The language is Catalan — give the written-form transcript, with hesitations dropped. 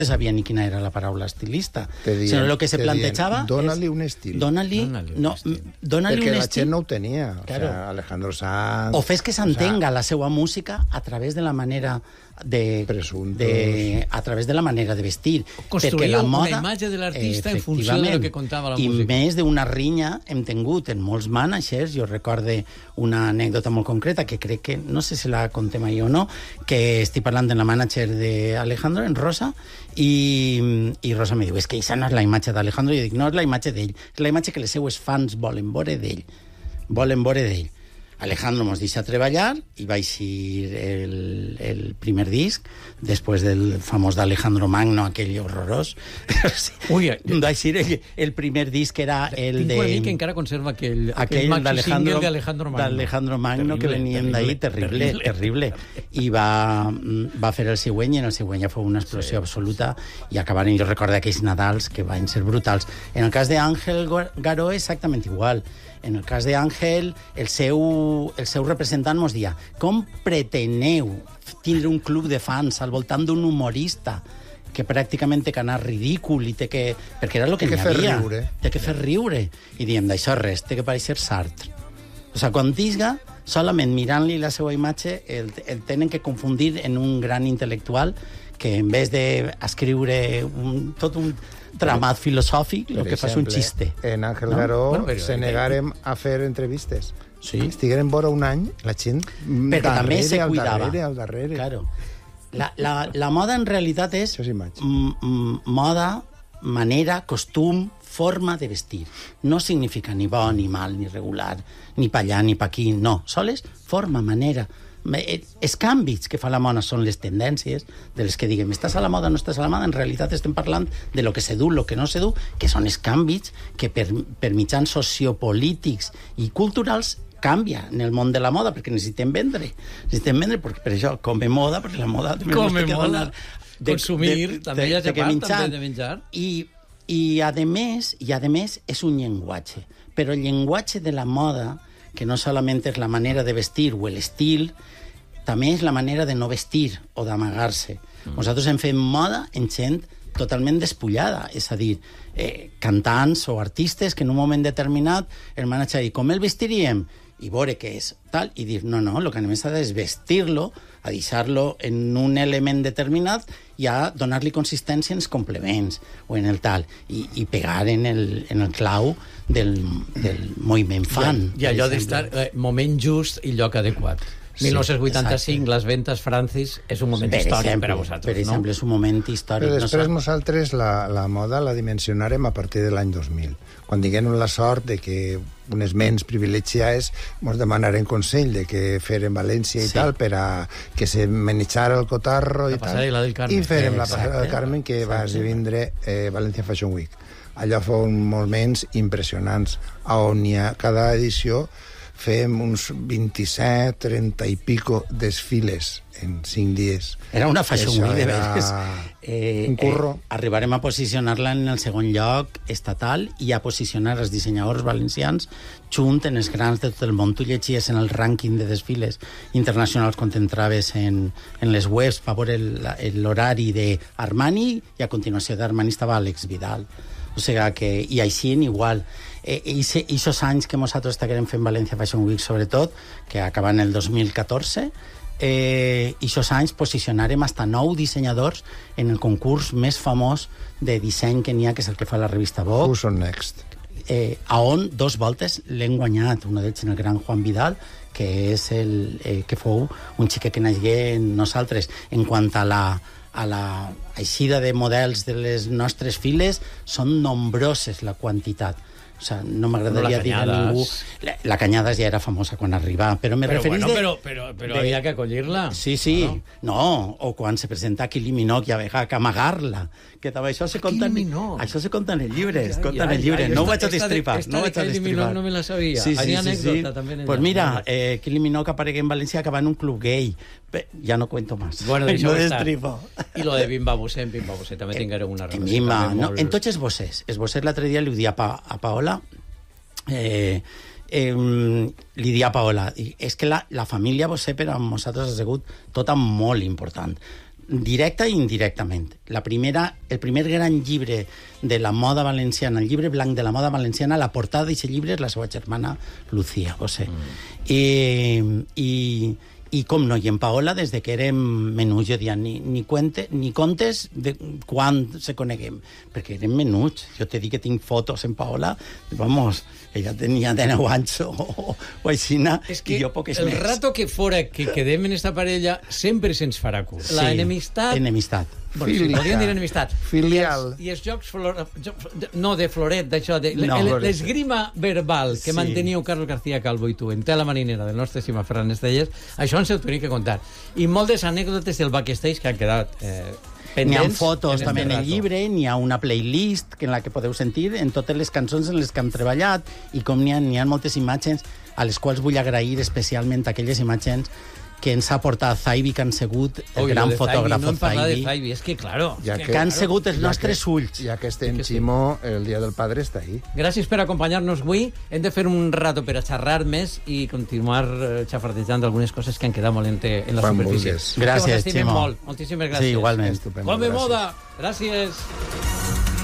sabia ni quina era la paraula estilista. Sinó el que se plantejava... Dóna-li un estil. Dóna-li un estil. Perquè la gent no ho tenia. Claro. O sea, Alejandro Sanz... O fes que s'entenga la seva música a través de la manera a través de la manera de vestir. Construïu una imatge de l'artista en funció de lo que contava la música. I més d'una rinya hem tingut en molts managers. Jo recorde una anècdota molt concreta que crec que, no sé si la contem ahir o no, que estic parlant de la manager d'Alejandro, en Rosa, i Rosa me diu, és que això no és la imatge d'Alejandro. I jo dic, no és la imatge d'ell, és la imatge que les seues fans volen veure d'ell. Alejandro mos deixa treballar i va eixir el primer disc, després del famós d'Alejandro Magno, aquell horrorós. Va eixir el primer disc, que era el de... Tinc un amic que encara conserva aquell maxi single d'Alejandro Magno. Que veníem d'ahir, terrible. I va fer el següent, i en el següent ja fou una explosió absoluta, i acabaren, jo recordo aquells Nadals que van ser brutals. En el cas d'Àngel Garó, exactament igual. En el cas d'Àngel, el seu representant mos dia, com preteneu tindre un club de fans al voltant d'un humorista que pràcticament té que anar ridícul i té que... perquè era el que n'hi havia. Té que fer riure. I diem, d'això res, té que pareixer Sartre. O sigui, quan disga, solament mirant-li la seva imatge, el tenen que confundir en un gran intel·lectual que en vez d'escriure tot un tramat filosòfic, el que fa és un xiste. En Ángel Garó se negarem a fer entrevistes. Estigueren vora un any, la gent perquè també se cuidava. Al darrere. Claro. La moda en realitat és moda, manera, costum, forma de vestir. No significa ni bo, ni mal, ni regular, ni pa allà, ni pa aquí, no. Sols forma, manera. Els canvis que fa la moda són les tendències de les que diguem, estàs a la moda, no estàs a la moda. En realitat estem parlant de lo que se du, lo que no se du, que són els canvis que per mitjans sociopolítics i culturals canvia en el món de la moda, perquè necessitem vendre, perquè per això come moda, perquè la moda també ens té que donar consumir, també hi ha part de menjar. I a més és un llenguatge, però el llenguatge de la moda, que no solament és la manera de vestir o l'estil, també és la manera de no vestir o d'amagar-se. Nosaltres hem fet moda en gent totalment despullada, és a dir, cantants o artistes que en un moment determinat el manager diu, com el vestiríem? I veure què és tal, i dir, no, el que anem a és vestir-lo, a deixar-lo en un element determinat i a donar-li consistència en els complements o en el tal, i pegar en el clau del moviment fan. I allò d'estar moment just i lloc adequat. 1985, les ventes Francis, és un moment històric per a vosaltres, per exemple, és un moment històric. Però després nosaltres la moda la dimensionarem a partir de l'any 2000. Quan tinguem la sort de que unes ments privilegiades ens demanaren consell de què fer en València i tal, per a que se manejara el cotarro i tal. I fèrem la passada del Carmen, que va esdevindre València Fashion Week. Allò foren moments impressionants, on cada edició fem uns 27, 30 i pico desfiles en 5 dies. Era una fashion week de veres. Un curro. Arribarem a posicionar-la en el segon lloc estatal i a posicionar els dissenyadors valencians junt en els grans de tot el món. Tu llegies en el rànquing de desfiles internacionals quan entraves en les webs per veure l'horari d'Armani, i a continuació d'Armani estava Àlex Vidal. O sigui que, i així igual. I aquests anys que nosaltres estàvem fent València Fashion Week, sobretot, que acaben el 2014, i aquests anys posicionarem hasta 9 dissenyadors en el concurs més famós de disseny que n'hi ha, que és el que fa la revista Vogue. Who's on next? On 2 voltes l'hem guanyat, una d'ells en el gran Juan Vidal, que és que fou un xiquet que naixia en nosaltres. En quant a la eixida de models de les nostres files, són nombroses la quantitat. O sigui, no m'agradaria dir a ningú... La Canyades ja era famosa quan arribava, però me referís Però havia que acollir-la. Sí. No, o quan se presenta Kylie Minogue i havia que amagar-la. Que també això se conta en el llibre. No ho vaig a destripar. Kylie Minogue no me la sabia. Sí. Anècdota també. Pues mira, Kylie Minogue aparegué en València acabant en un club gay. Ja no cuento más. Bueno, no destripo. I lo de Bimba Bosé, també tinguéreu una relació. En tots els bossers. Els bossers l'altre dia li ho dia a Paola, li dia a Paola, és que la família Bosé per a nosaltres ha sigut tota molt important. directa i indirectament. El primer gran llibre de la moda valenciana, el llibre blanc de la moda valenciana, la portada d'aquest llibre és la seva germana Lucía José. I com no, i en Paola, des de que érem menuts, jo dia, ni contes de quan se coneguem, perquè érem menuts. Jo t'he dit que tinc fotos en Paola, vamos, ella tenia 19 anys o aixina, i jo poques més. El rato que fora que quedem en esta parella sempre se'ns farà curt. Sí, la enemistat... Enemistat. Bueno, si podríem dir enemistat. Filial. I els jocs... No, de floret, d'això, l'esgrima verbal que manteníeu Carlos García Calvo i tu en Tela Marinera del nostre estimat Ferran Estellés, això ens heu tingut que contar. I moltes anècdotes del backstage que han quedat pendents. N'hi ha fotos també en el llibre, n'hi ha una playlist en la que podeu sentir en totes les cançons en les que hem treballat, i com n'hi ha moltes imatges a les quals vull agrair especialment aquelles imatges que ens ha portat Zaibi, que han sigut el gran fotògraf Zaibi. És que, claro, que han sigut els nostres ulls. Ja que estem, Ximo, el Dia del Padre està ahí. Gràcies per acompanyar-nos avui. Hem de fer un rato per a xerrar més i continuar xafardejant algunes coses que han quedat molt en la superfície. Gràcies, Ximo. Moltíssimes gràcies. Sí, igualment. Come moda! Gràcies.